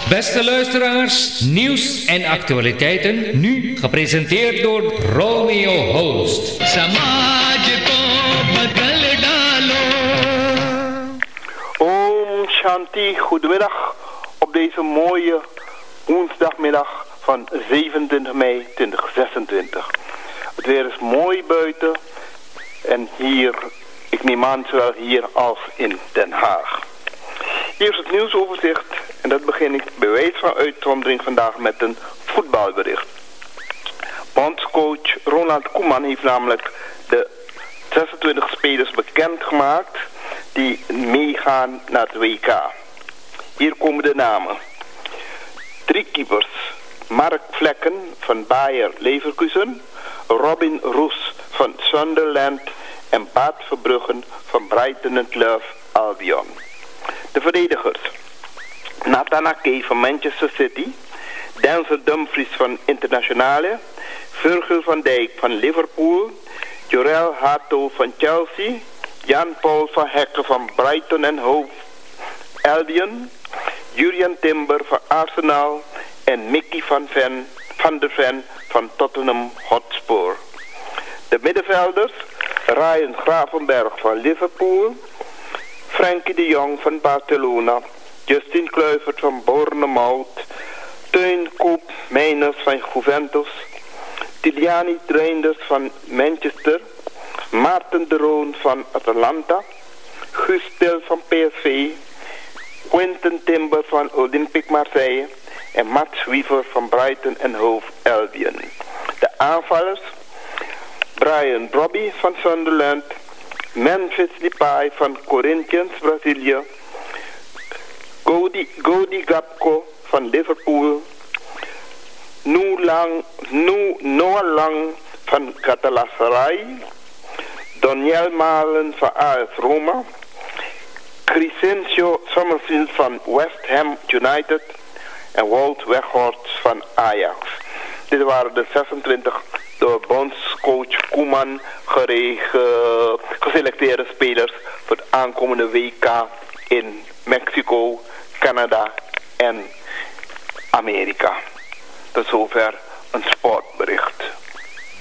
Beste luisteraars, nieuws en actualiteiten, nu gepresenteerd door Romeo Host. Om Shanti, goedemiddag op deze mooie woensdagmiddag van 27 mei 2026. Het weer is mooi buiten en hier, ik neem aan zowel hier als in Den Haag. Hier is het nieuwsoverzicht en dat begin ik bij wijze van uitzondering vandaag met een voetbalbericht. Bondscoach Ronald Koeman heeft namelijk de 26 spelers bekendgemaakt die meegaan naar het WK. Hier komen de namen. 3 keepers. Mark Vlekken van Bayer Leverkusen, Robin Roes van Sunderland en Bart Verbruggen van Brighton & Hove Albion. De verdedigers. Nathan Ake van Manchester City, Denzel Dumfries van Internationale, Virgil van Dijk van Liverpool, Jorel Hato van Chelsea, Jan-Paul van Hekken van Brighton & Hove Albion, Julian Timber van Arsenal en Mickey van der Ven van Tottenham Hotspur. De middenvelders, Ryan Gravenberg van Liverpool, Frenkie de Jong van Barcelona, Justin Kluivert van Bournemouth, Teun Koopmeiners van Juventus, Tiliani Reinders van Manchester, Maarten de Roon van Atalanta, Guus Til van PSV, Quentin Timber van Olympique Marseille en Mats Wiever van Brighton & Hove Albion. De aanvallers, Brian Brobby van Sunderland, Memphis Depay van Corinthians Brazilië, Cody Gakpo van Liverpool, Noah Lang van Galatasaray, Daniel Malen van AS Roma, Crescencio Summerfield van West Ham United en Wout Weghorst van Ajax. Dit waren de 26 door bondscoach Koeman geselecteerde spelers voor het aankomende WK in Mexico, Canada en Amerika. Tot zover een sportbericht.